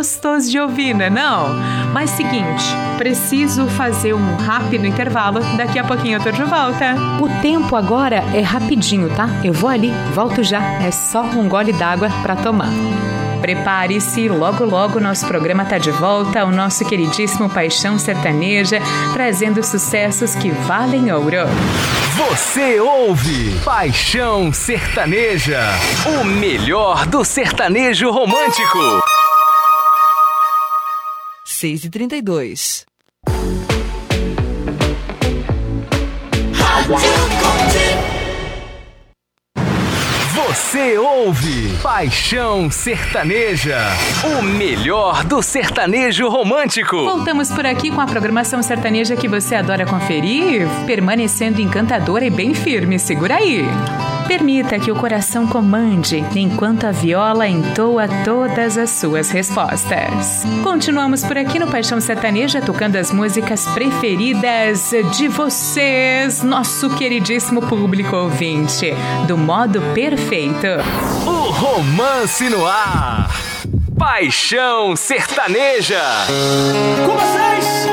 gostoso de ouvir, né não? Mas seguinte, preciso fazer um rápido intervalo, daqui a pouquinho eu tô de volta. O tempo agora é rapidinho, tá? Eu vou ali, volto já, é só um gole d'água pra tomar. Prepare-se, logo logo nosso programa tá de volta, o nosso queridíssimo Paixão Sertaneja, trazendo sucessos que valem ouro. Você ouve Paixão Sertaneja, o melhor do sertanejo romântico. 6h32. Você ouve Paixão Sertaneja, o melhor do sertanejo romântico. Voltamos por aqui com a programação sertaneja que você adora conferir, permanecendo encantadora e bem firme. Segura aí. Permita que o coração comande enquanto a viola entoa todas as suas respostas. Continuamos por aqui no Paixão Sertaneja, tocando as músicas preferidas de vocês, nosso queridíssimo público ouvinte, do modo perfeito. O romance no ar. Paixão Sertaneja. Com vocês!